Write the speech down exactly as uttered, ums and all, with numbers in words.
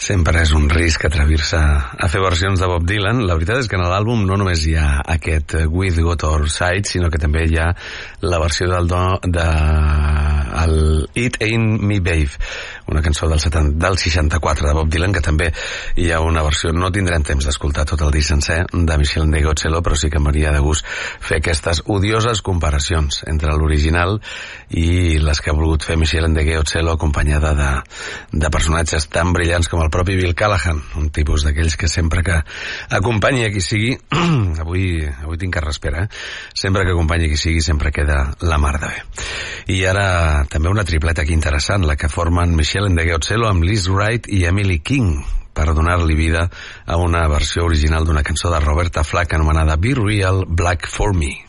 Sempre és un risc atrevir-se a fer versions de Bob Dylan. La veritat és que en l'àlbum no només hi ha aquest With God Our Side, sinó que també hi ha la versió del do de el It Ain't Me Babe, una cançó del, setanta, del seixanta-quatre de Bob Dylan, que també hi ha una versió. No tindrem temps d'escoltar tot el disc sencer de Michel Ndegeocello, però sí que m'hauria de gust fer aquestes odioses comparacions entre l'original i les que ha volgut fer Michel Ndegeocello, acompanyada de, de personatges tan brillants com el propi Bill Callahan, un tipus d'aquells que sempre que acompanyi a qui sigui avui, avui tinc carraspera, eh? Sempre que acompanyi a qui sigui sempre queda la mar de bé. I ara també una tripleta aquí interessant, la que formen Michel Ndegeocello amb Liz Wright i Emily King, per donar-li vida a una versió original d'una cançó de Roberta Flack anomenada Be Real Black for Me.